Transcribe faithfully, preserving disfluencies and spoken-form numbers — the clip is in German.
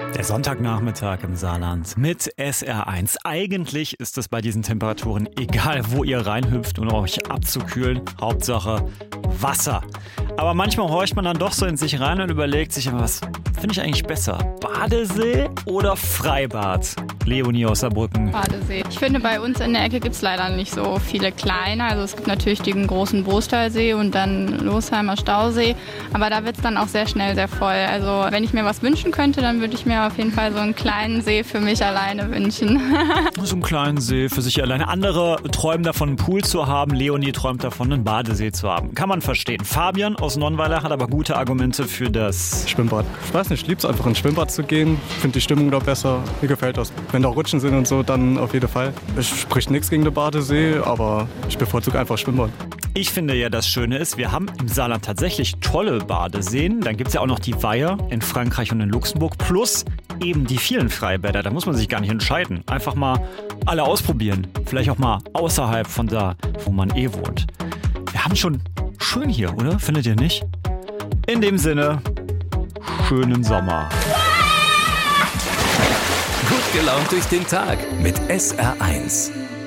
Der Sonntagnachmittag im Saarland mit S R eins. Eigentlich ist es bei diesen Temperaturen egal, wo ihr reinhüpft, um euch abzukühlen. Hauptsache Wasser. Aber manchmal horcht man dann doch so in sich rein und überlegt sich, was finde ich eigentlich besser? Badesee oder Freibad? Leonie aus Saarbrücken. Badesee. Ich finde, bei uns in der Ecke gibt es leider nicht so viele kleine. Also es gibt natürlich den großen Bostalsee und dann Losheimer Stausee. Aber da wird es dann auch sehr schnell sehr voll. Also wenn ich mir was wünschen könnte, dann würde ich mir auf jeden Fall so einen kleinen See für mich alleine wünschen. So einen kleinen See für sich alleine. Andere träumen davon, einen Pool zu haben. Leonie träumt davon, einen Badesee zu haben. Kann man verstehen. Fabian aus Nonnweiler hat aber gute Argumente für das Schwimmbad. Ich weiß nicht, ich liebe es einfach ins Schwimmbad zu gehen. Ich finde die Stimmung da besser. Mir gefällt das. Wenn da Rutschen sind und so, dann auf jeden Fall. Es spricht nichts gegen den Badesee, aber ich bevorzuge einfach Schwimmbad. Ich finde ja, das Schöne ist, wir haben im Saarland tatsächlich tolle Badeseen. Dann gibt es ja auch noch die Weiher in Frankreich und in Luxemburg. Plus eben die vielen Freibäder. Da muss man sich gar nicht entscheiden. Einfach mal alle ausprobieren. Vielleicht auch mal außerhalb von da, wo man eh wohnt. Wir haben schon schön hier, oder? Findet ihr nicht? In dem Sinne, schönen Sommer. Gut gelaunt durch den Tag mit S R eins.